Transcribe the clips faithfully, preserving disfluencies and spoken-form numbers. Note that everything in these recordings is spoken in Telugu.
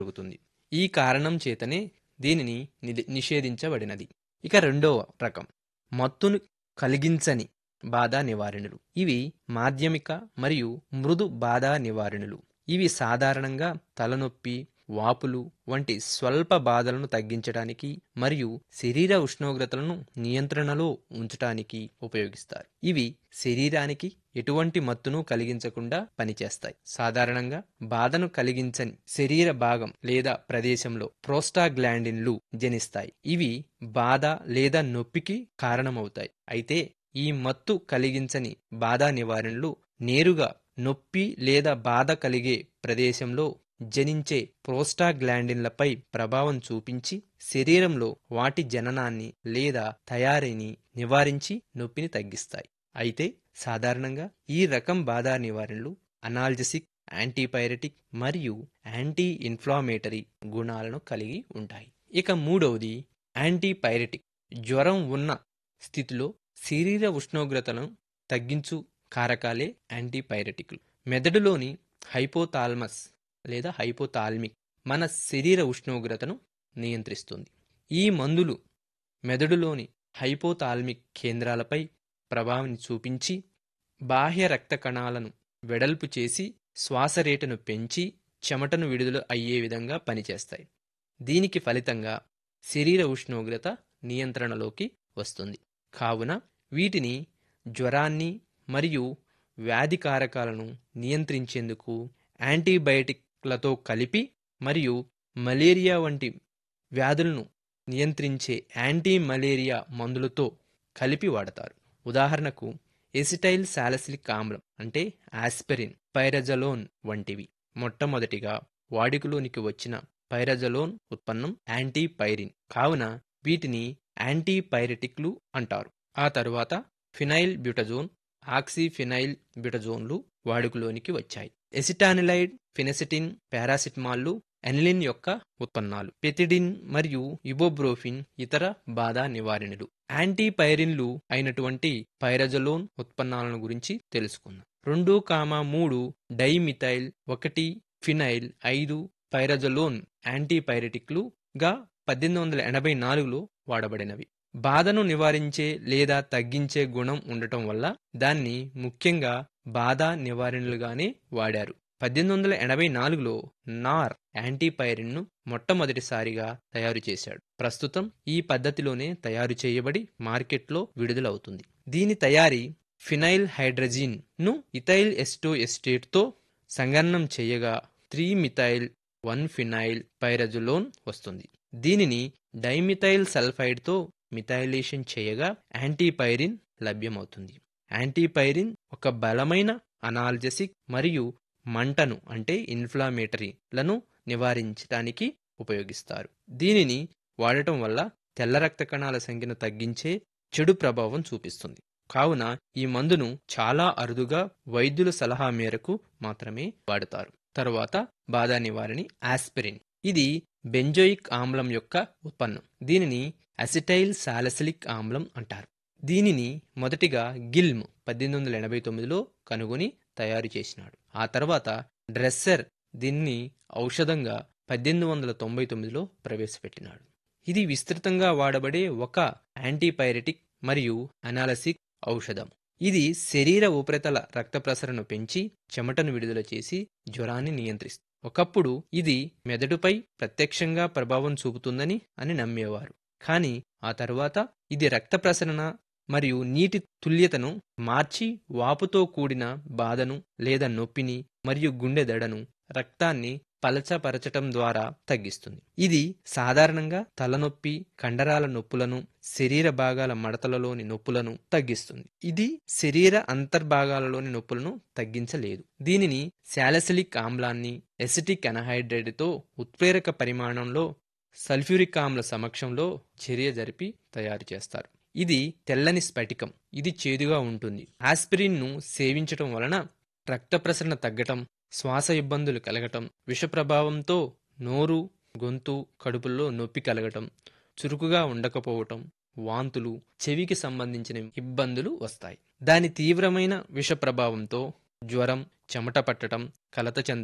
జరుగుతుంది. ఈ కారణం చేతనే దీనిని నిది నిషేధించబడినది. ఇక రెండవ రకం మత్తును కలిగించని బాధా నివారణలు. ఇవి మాధ్యమిక మరియు మృదు బాధా నివారణలు. ఇవి సాధారణంగా తలనొప్పి, వాపులు వంటి స్వల్ప బాధలను తగ్గించడానికి మరియు శరీర ఉష్ణోగ్రతలను నియంత్రణలో ఉంచటానికి ఉపయోగిస్తారు. ఇవి శరీరానికి ఎటువంటి మత్తును కలిగించకుండా పనిచేస్తాయి. సాధారణంగా బాధను కలిగించని శరీర భాగం లేదా ప్రదేశంలో ప్రోస్టాగ్లాండిన్లు జనిస్తాయి. ఇవి బాధ లేదా నొప్పికి కారణమవుతాయి. అయితే ఈ మత్తు కలిగించని బాధా నివారణలు నేరుగా నొప్పి లేదా బాధ కలిగే ప్రదేశంలో జనించే ప్రోస్టాగ్లాండిన్లపై ప్రభావం చూపించి శరీరంలో వాటి జననాన్ని లేదా తయారీని నివారించి నొప్పిని తగ్గిస్తాయి. అయితే సాధారణంగా ఈ రకం బాధా నివారణలు అనాల్జెసిక్, యాంటీపైరెటిక్ మరియు యాంటీ ఇన్ఫ్లామేటరీ గుణాలను కలిగి ఉంటాయి. ఇక మూడవది యాంటీపైరెటిక్. జ్వరం ఉన్న స్థితిలో శరీర ఉష్ణోగ్రతను తగ్గించు కారకాలే యాంటీపైరెటిక్లు. మెదడులోని హైపోథాలమస్ లేదా హైపోథాల్మిక్ మన శరీర ఉష్ణోగ్రతను నియంత్రిస్తుంది. ఈ మందులు మెదడులోని హైపోథాల్మిక్ కేంద్రాలపై ప్రభావం చూపించి బాహ్య రక్త కణాలను వెడల్పు చేసి శ్వాస రేటును పెంచి చెమటను విడుదల అయ్యే విధంగా పనిచేస్తాయి. దీనికి ఫలితంగా శరీర ఉష్ణోగ్రత నియంత్రణలోకి వస్తుంది. కావున వీటిని జ్వరాన్ని మరియు వ్యాధి కారకాలను నియంత్రించేందుకు యాంటీబయాటిక్లతో కలిపి మరియు మలేరియా వంటి వ్యాధులను నియంత్రించే యాంటీ మలేరియా మందులతో కలిపి వాడతారు. ఉదాహరణకు ఎసిటైల్ సాలిసిలిక్ ఆమ్లం అంటే ఆస్పిరిన్, పైరజలోన్ వంటివి. మొట్టమొదటిగా వాడుకలోనికి వచ్చిన పైరజలోన్ ఉత్పన్నం యాంటీపైరిన్. కావున వీటిని యాంటీపైరెటిక్లు అంటారు. ఆ తరువాత ఫినైల్ బ్యూటజోన్, ఆక్సిఫినైల్ బ్యూటజోన్లు వాడుకలోనికి వచ్చాయి. ఎసిటానిలైడ్, ఫినెసిటిన్, పారాసిటమాల్లు ఎనిలిన్ యొక్క ఉత్పన్నాలు. పెతిడిన్ మరియు ఇబోబ్రోఫిన్ ఇతర బాధా నివారణలు. యాంటీపైరిన్లు అయినటువంటి పైరజలోన్ ఉత్పన్నాలను గురించి తెలుసుకుందాం. రెండు కామా మూడు డైమిథైల్ ఒకటి ఫినైల్ ఐదు పైరజలోన్ యాంటీపైరెటిక్లు గా పద్దెనిమిది వందల ఎనభై నాలుగులో వాడబడినవి. బాధను నివారించే లేదా తగ్గించే గుణం ఉండటం వల్ల దాన్ని ముఖ్యంగా బాధా నివారణలుగానే వాడారు. పద్దెనిమిది వందల ఎనభై నాలుగులో నార్ యాంటీపైరిన్ను మొట్టమొదటిసారిగా తయారు చేశాడు. ప్రస్తుతం ఈ పద్ధతిలోనే తయారు చేయబడి మార్కెట్లో విడుదలవుతుంది. దీని తయారీ ఫినైల్ హైడ్రజిన్ ను ఇథైల్ ఎస్టో ఎస్టేట్తో సంగరణం చేయగా త్రీ మిథైల్ వన్ ఫినైల్ పైరజలోన్ వస్తుంది. దీనిని డైమిథైల్ సల్ఫైడ్తో మిథైలేషన్ చేయగా యాంటీపైరిన్ లభ్యమవుతుంది. యాంటీపైరిన్ ఒక బలమైన అనాల్జెసిక్ మరియు మంటను అంటే ఇన్ఫ్లామేటరీలను నివారించడానికి ఉపయోగిస్తారు. దీనిని వాడటం వల్ల తెల్ల రక్త కణాల సంఖ్యను తగ్గించే చెడు ప్రభావం చూపిస్తుంది. కావున ఈ మందును చాలా అరుదుగా వైద్యుల సలహా మేరకు మాత్రమే వాడతారు. తరువాత బాధా నివారణి ఆస్పిరిన్. ఇది బెంజోయిక్ ఆమ్లం యొక్క ఉత్పన్నం. దీనిని అసిటైల్ సాలిసిలిక్ ఆమ్లం అంటారు. దీనిని మొదటిగా గిల్మ్ పద్దెనిమిది వందల ఎనభై తొమ్మిదిలో కనుగొని తయారు చేసినాడు. ఆ తర్వాత డ్రెస్సర్ దీన్ని ఔషధంగా పద్దెనిమిది వందల తొంభై తొమ్మిదిలో ప్రవేశపెట్టినాడు. ఇది విస్తృతంగా వాడబడే ఒక యాంటీపైరెటిక్ మరియు అనాలసిక్ ఔషధం. ఇది శరీర ఉపరితల రక్త ప్రసరణను పెంచి చెమటను విడుదల చేసి జ్వరాన్ని నియంత్రిస్తుంది. ఒకప్పుడు ఇది మెదడుపై ప్రత్యక్షంగా ప్రభావం చూపుతుందని అని నమ్మేవారు. కానీ ఆ తరువాత ఇది రక్త ప్రసరణ మరియు నీటి తుల్యతను మార్చి వాపుతో కూడిన బాధను లేదా నొప్పిని మరియు గుండె దడను, రక్తాన్ని పలచపరచటం ద్వారా తగ్గిస్తుంది. ఇది సాధారణంగా తలనొప్పి, కండరాల నొప్పులను, శరీర భాగాల మడతలలోని నొప్పులను తగ్గిస్తుంది. ఇది శరీర అంతర్భాగాలలోని నొప్పులను తగ్గించలేదు. దీనిని సాలిసిలిక్ ఆమ్లాన్ని ఎసిటిక్ అనహైడ్రైడ్తో ఉత్ప్రేరక పరిమాణంలో సల్ఫ్యూరిక్ ఆమ్ల సమక్షంలో చర్య జరిపి తయారు చేస్తారు. ఇది తెల్లని స్ఫటికం. ఇది చేదుగా ఉంటుంది. ఆస్పిరిన్ను సేవించటం వలన రక్త ప్రసరణ తగ్గటం, శ్వాస ఇబ్బందులు కలగటం, విష ప్రభావంతో నోరు, గొంతు, కడుపుల్లో నొప్పి కలగటం, చురుకుగా ఉండకపోవటం, వాంతులు, చెవికి సంబంధించిన ఇబ్బందులు వస్తాయి. దాని తీవ్రమైన విష ప్రభావంతో జ్వరం, చెమట పట్టటం, కలత చెందటం,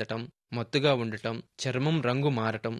మత్తుగా ఉండటం, చర్మం రంగు మారటం,